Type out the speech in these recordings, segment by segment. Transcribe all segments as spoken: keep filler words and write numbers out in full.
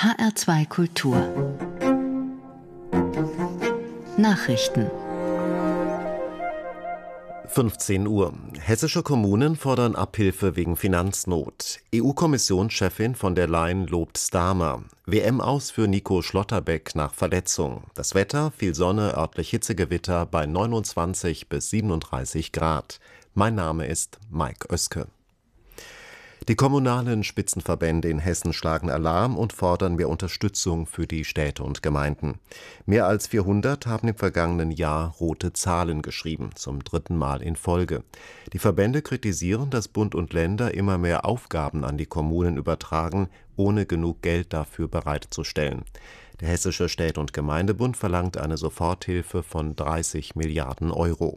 H R zwei Kultur Nachrichten fünfzehn Uhr. Hessische Kommunen fordern Abhilfe wegen Finanznot. E U-Kommissionschefin von der Leyen lobt Starmer. W M-Aus für Nico Schlotterbeck nach Verletzung. Das Wetter, viel Sonne, örtlich Hitzegewitter bei neunundzwanzig bis siebenunddreißig Grad. Mein Name ist Mike Oeske. Die kommunalen Spitzenverbände in Hessen schlagen Alarm und fordern mehr Unterstützung für die Städte und Gemeinden. Mehr als vierhundert haben im vergangenen Jahr rote Zahlen geschrieben, zum dritten Mal in Folge. Die Verbände kritisieren, dass Bund und Länder immer mehr Aufgaben an die Kommunen übertragen, ohne genug Geld dafür bereitzustellen. Der Hessische Städte- und Gemeindebund verlangt eine Soforthilfe von dreißig Milliarden Euro.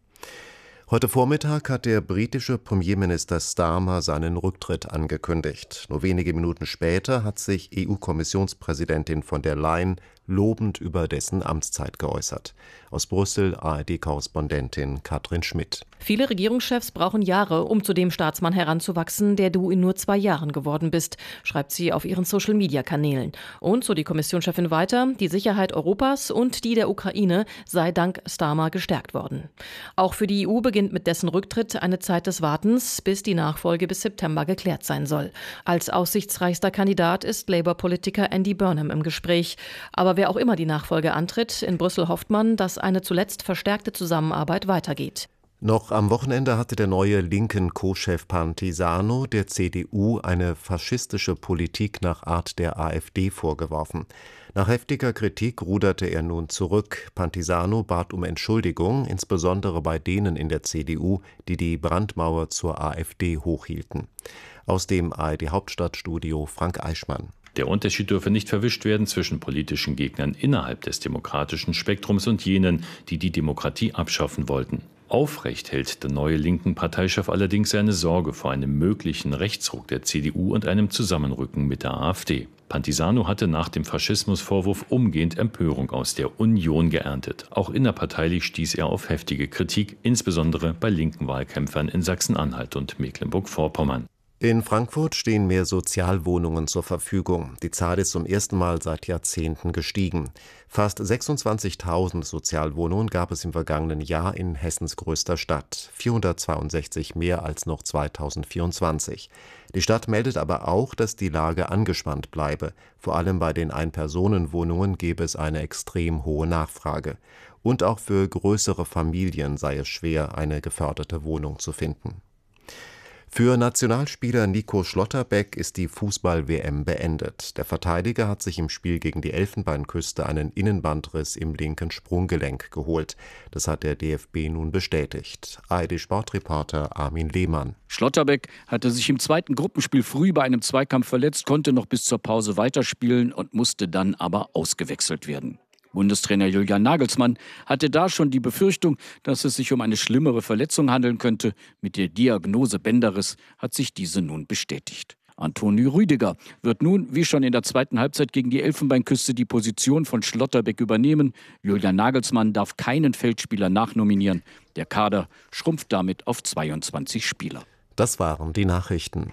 Heute Vormittag hat der britische Premierminister Starmer seinen Rücktritt angekündigt. Nur wenige Minuten später hat sich E U-Kommissionspräsidentin von der Leyen lobend über dessen Amtszeit geäußert. Aus Brüssel A R D-Korrespondentin Katrin Schmidt. Viele Regierungschefs brauchen Jahre, um zu dem Staatsmann heranzuwachsen, der du in nur zwei Jahren geworden bist, schreibt sie auf ihren Social-Media-Kanälen. Und so die Kommissionschefin weiter, die Sicherheit Europas und die der Ukraine sei dank Starmer gestärkt worden. Auch für die E U beginnt mit dessen Rücktritt eine Zeit des Wartens, bis die Nachfolge bis September geklärt sein soll. Als aussichtsreichster Kandidat ist Labour-Politiker Andy Burnham im Gespräch. Aber wer auch immer die Nachfolge antritt, in Brüssel hofft man, dass eine zuletzt verstärkte Zusammenarbeit weitergeht. Noch am Wochenende hatte der neue linken Co-Chef Pantisano der C D U eine faschistische Politik nach Art der A f D vorgeworfen. Nach heftiger Kritik ruderte er nun zurück. Pantisano bat um Entschuldigung, insbesondere bei denen in der C D U, die die Brandmauer zur A f D hochhielten. Aus dem A R D-Hauptstadtstudio Frank Eichmann. Der Unterschied dürfe nicht verwischt werden zwischen politischen Gegnern innerhalb des demokratischen Spektrums und jenen, die die Demokratie abschaffen wollten. Aufrecht hält der neue linken Parteichef allerdings seine Sorge vor einem möglichen Rechtsruck der C D U und einem Zusammenrücken mit der A f D. Pantisano hatte nach dem Faschismusvorwurf umgehend Empörung aus der Union geerntet. Auch innerparteilich stieß er auf heftige Kritik, insbesondere bei linken Wahlkämpfern in Sachsen-Anhalt und Mecklenburg-Vorpommern. In Frankfurt stehen mehr Sozialwohnungen zur Verfügung. Die Zahl ist zum ersten Mal seit Jahrzehnten gestiegen. Fast sechsundzwanzigtausend Sozialwohnungen gab es im vergangenen Jahr in Hessens größter Stadt. vierhundertzweiundsechzig mehr als noch zweitausendvierundzwanzig. Die Stadt meldet aber auch, dass die Lage angespannt bleibe. Vor allem bei den Ein-Personen-Wohnungen gebe es eine extrem hohe Nachfrage. Und auch für größere Familien sei es schwer, eine geförderte Wohnung zu finden. Für Nationalspieler Nico Schlotterbeck ist die Fußball-W M beendet. Der Verteidiger hat sich im Spiel gegen die Elfenbeinküste einen Innenbandriss im linken Sprunggelenk geholt. Das hat der D F B nun bestätigt. A R D-Sportreporter Armin Lehmann. Schlotterbeck hatte sich im zweiten Gruppenspiel früh bei einem Zweikampf verletzt, konnte noch bis zur Pause weiterspielen und musste dann aber ausgewechselt werden. Bundestrainer Julian Nagelsmann hatte da schon die Befürchtung, dass es sich um eine schlimmere Verletzung handeln könnte. Mit der Diagnose Bänderriss hat sich diese nun bestätigt. Antonio Rüdiger wird nun, wie schon in der zweiten Halbzeit gegen die Elfenbeinküste, die Position von Schlotterbeck übernehmen. Julian Nagelsmann darf keinen Feldspieler nachnominieren. Der Kader schrumpft damit auf zweiundzwanzig Spieler. Das waren die Nachrichten.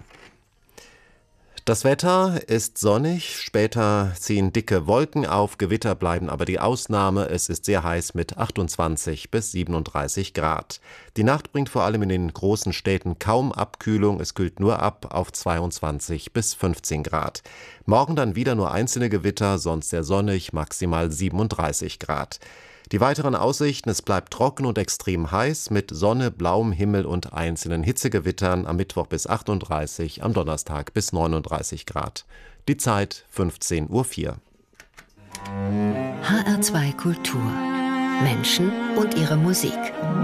Das Wetter ist sonnig, später ziehen dicke Wolken auf, Gewitter bleiben aber die Ausnahme. Es ist sehr heiß mit achtundzwanzig bis siebenunddreißig Grad. Die Nacht bringt vor allem in den großen Städten kaum Abkühlung, es kühlt nur ab auf zweiundzwanzig bis fünfzehn Grad. Morgen dann wieder nur einzelne Gewitter, sonst sehr sonnig, maximal siebenunddreißig Grad. Die weiteren Aussichten: Es bleibt trocken und extrem heiß mit Sonne, blauem Himmel und einzelnen Hitzegewittern, am Mittwoch bis achtunddreißig, am Donnerstag bis neununddreißig Grad. Die Zeit fünfzehn Uhr vier. H R zwei Kultur. Menschen und ihre Musik.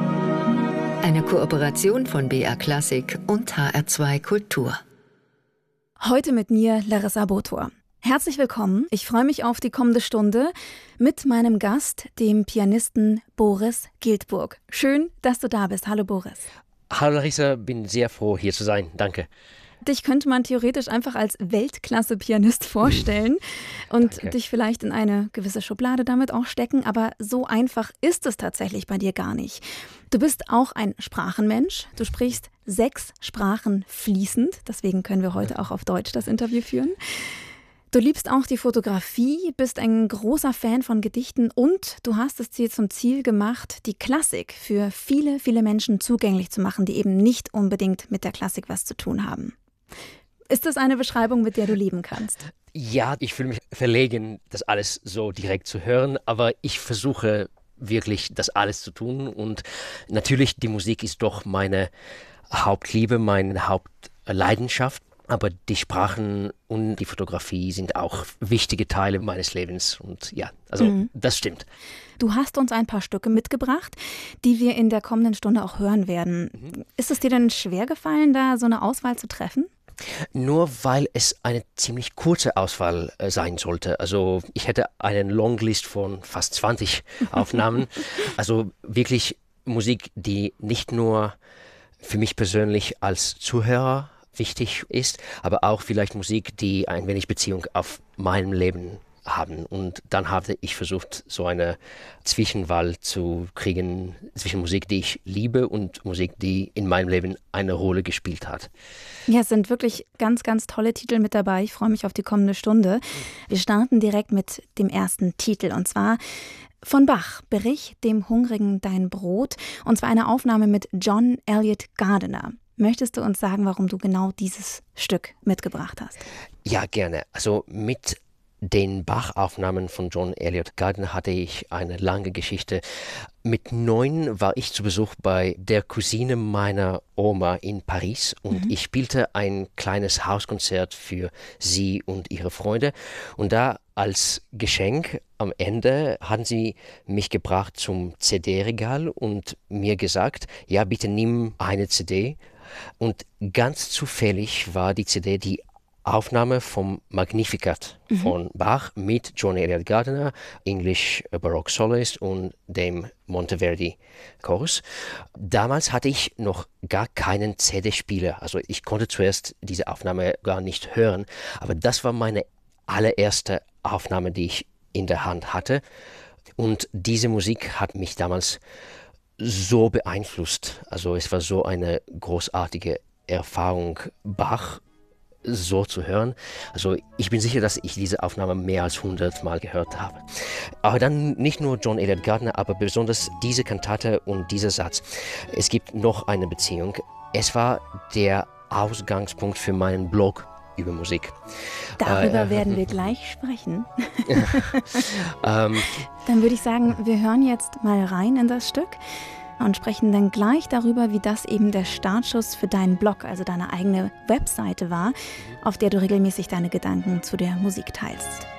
Eine Kooperation von B R Klassik und H R zwei Kultur. Heute mit mir Larissa Botor. Herzlich willkommen. Ich freue mich auf die kommende Stunde mit meinem Gast, dem Pianisten Boris Giltburg. Schön, dass du da bist. Hallo Boris. Hallo Larissa, bin sehr froh, hier zu sein. Danke. Dich könnte man theoretisch einfach als Weltklasse-Pianist vorstellen und Danke. dich vielleicht in eine gewisse Schublade damit auch stecken, aber so einfach ist es tatsächlich bei dir gar nicht. Du bist auch ein Sprachenmensch. Du sprichst sechs Sprachen fließend, deswegen können wir heute auch auf Deutsch das Interview führen. Du liebst auch die Fotografie, bist ein großer Fan von Gedichten und du hast es dir zum Ziel gemacht, die Klassik für viele, viele Menschen zugänglich zu machen, die eben nicht unbedingt mit der Klassik was zu tun haben. Ist das eine Beschreibung, mit der du leben kannst? Ja, ich fühle mich verlegen, das alles so direkt zu hören, aber ich versuche wirklich, das alles zu tun. Und natürlich, die Musik ist doch meine Hauptliebe, meine Hauptleidenschaft. Aber die Sprachen und die Fotografie sind auch wichtige Teile meines Lebens. Und ja, also mhm. das stimmt. Du hast uns ein paar Stücke mitgebracht, die wir in der kommenden Stunde auch hören werden. Mhm. Ist es dir denn schwer gefallen, da so eine Auswahl zu treffen? Nur weil es eine ziemlich kurze Auswahl äh, sein sollte. Also ich hätte einen Longlist von fast zwanzig Aufnahmen. Also wirklich Musik, die nicht nur für mich persönlich als Zuhörer wichtig ist, aber auch vielleicht Musik, die ein wenig Beziehung auf mein Leben haben. Und dann habe ich versucht, so eine Zwischenwahl zu kriegen zwischen Musik, die ich liebe und Musik, die in meinem Leben eine Rolle gespielt hat. Ja, es sind wirklich ganz, ganz tolle Titel mit dabei. Ich freue mich auf die kommende Stunde. Wir starten direkt mit dem ersten Titel und zwar von Bach, Brich dem Hungrigen dein Brot, und zwar eine Aufnahme mit John Eliot Gardiner. Möchtest du uns sagen, warum du genau dieses Stück mitgebracht hast? Ja, gerne. Also mit den Bach-Aufnahmen von John Eliot Gardiner hatte ich eine lange Geschichte. Mit neun war ich zu Besuch bei der Cousine meiner Oma in Paris und mhm. ich spielte ein kleines Hauskonzert für sie und ihre Freunde. Und da als Geschenk am Ende haben sie mich gebracht zum C D-Regal und mir gesagt, ja, bitte nimm eine C D. Und ganz zufällig war die C D die Aufnahme vom Magnificat mhm. von Bach mit John Eliot Gardiner, English Baroque Soloist und dem Monteverdi Chorus. Damals hatte ich noch gar keinen C D-Spieler, also ich konnte zuerst diese Aufnahme gar nicht hören, aber das war meine allererste Aufnahme, die ich in der Hand hatte. Und diese Musik hat mich damals so beeinflusst. Also es war so eine großartige Erfahrung, Bach so zu hören. Also ich bin sicher, dass ich diese Aufnahme mehr als hundert Mal gehört habe. Aber dann nicht nur John Eliot Gardiner, aber besonders diese Kantate und dieser Satz. Es gibt noch eine Beziehung. Es war der Ausgangspunkt für meinen Blog über Musik. Darüber äh, werden wir gleich sprechen. ähm, Dann würde ich sagen, wir hören jetzt mal rein in das Stück und sprechen dann gleich darüber, wie das eben der Startschuss für deinen Blog, also deine eigene Webseite war, auf der du regelmäßig deine Gedanken zu der Musik teilst.